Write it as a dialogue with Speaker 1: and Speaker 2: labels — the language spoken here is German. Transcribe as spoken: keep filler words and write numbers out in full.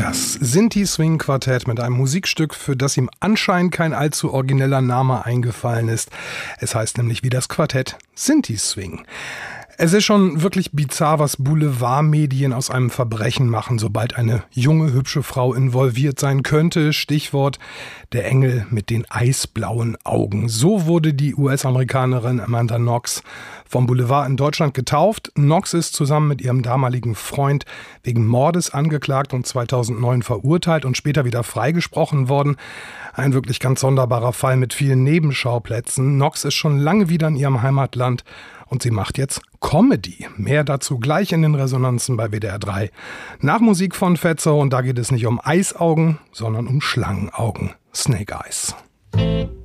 Speaker 1: Das Sinti-Swing-Quartett mit einem Musikstück, für das ihm anscheinend kein allzu origineller Name eingefallen ist. Es heißt nämlich wie das Quartett Sinti-Swing. Es ist schon wirklich bizarr, was Boulevardmedien aus einem Verbrechen machen, sobald eine junge, hübsche Frau involviert sein könnte. Stichwort der Engel mit den eisblauen Augen. So wurde die U S-Amerikanerin Amanda Knox vom Boulevard in Deutschland getauft. Knox ist zusammen mit ihrem damaligen Freund wegen Mordes angeklagt und zweitausendneun verurteilt und später wieder freigesprochen worden. Ein wirklich ganz sonderbarer Fall mit vielen Nebenschauplätzen. Knox ist schon lange wieder in ihrem Heimatland und sie macht jetzt Comedy. Mehr dazu gleich in den Resonanzen bei W D R drei. Nach Musik von Fetzer, und da geht es nicht um Eisaugen, sondern um Schlangenaugen. Snake Eyes.